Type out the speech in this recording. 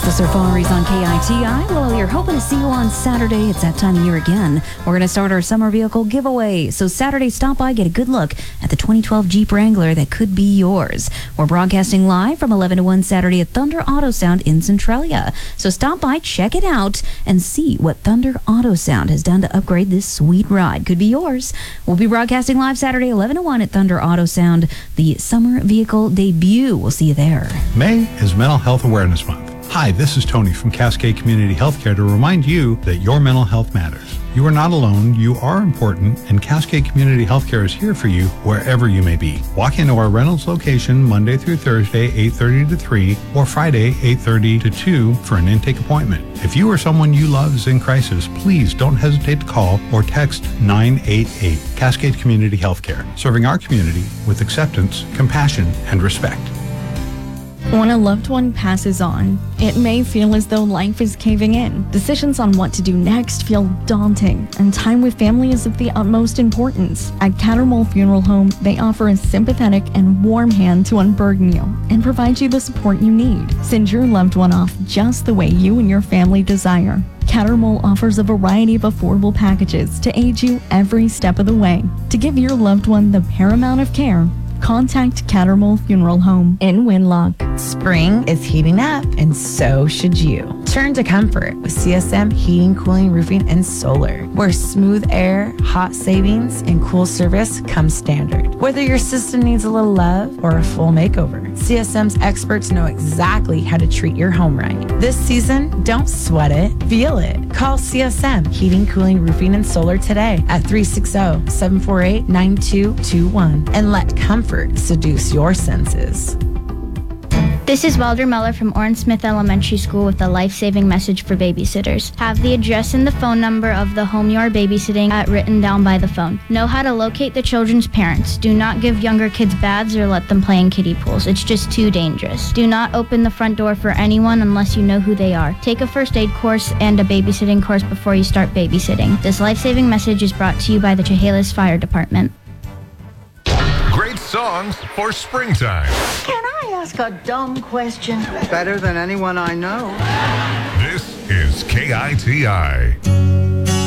the Safaris on KITI. Well, we're hoping to see you on Saturday. It's that time of year again. We're going to start our summer vehicle giveaway. So Saturday, stop by, get a good look at the 2012 Jeep Wrangler that could be yours. We're broadcasting live from 11 to 1 Saturday at Thunder Auto Sound in Centralia. So stop by, check it out, and see what Thunder Auto Sound has done to upgrade this sweet ride. Could be yours. We'll be broadcasting live Saturday, 11 to 1 at Thunder Auto Sound, the summer vehicle debut. We'll see you there. May is Mental Health Awareness Month. Hi, this is Tony from Cascade Community Healthcare to remind you that your mental health matters. You are not alone, you are important, and Cascade Community Healthcare is here for you wherever you may be. Walk into our Reynolds location Monday through Thursday, 8:30 to 3, or Friday, 8:30 to 2 for an intake appointment. If you or someone you love is in crisis, please don't hesitate to call or text 988. Cascade Community Healthcare, serving our community with acceptance, compassion, and respect. When a loved one passes on, it may feel as though life is caving in. Decisions on what to do next feel daunting, and time with family is of the utmost importance. At Cattermole Funeral Home, they offer a sympathetic and warm hand to unburden you and provide you the support you need. Send your loved one off just the way you and your family desire. Cattermole offers a variety of affordable packages to aid you every step of the way. To give your loved one the paramount of care, contact Cattermole Funeral Home in Winlock. Spring is heating up, and so should you. Turn to comfort with CSM Heating, Cooling, Roofing, and Solar, where smooth air, hot savings, and cool service come standard. Whether your system needs a little love or a full makeover, CSM's experts know exactly how to treat your home right. This season, don't sweat it, feel it. Call CSM Heating, Cooling, Roofing, and Solar today at 360-748-9221 and let comfort seduce your senses. This is Wilder Meller from Orange Smith Elementary School with a life-saving message for babysitters. Have the address and the phone number of the home you are babysitting written down by the phone. Know how to locate the children's parents. Do not give younger kids baths or let them play in kiddie pools. It's just too dangerous. Do not open the front door for anyone unless you know who they are. Take a first aid course and a babysitting course before you start babysitting. This life-saving message is brought to you by the Chehalis Fire Department. Great songs for springtime. Can I ask a dumb question? Better than anyone I know. This is KITI.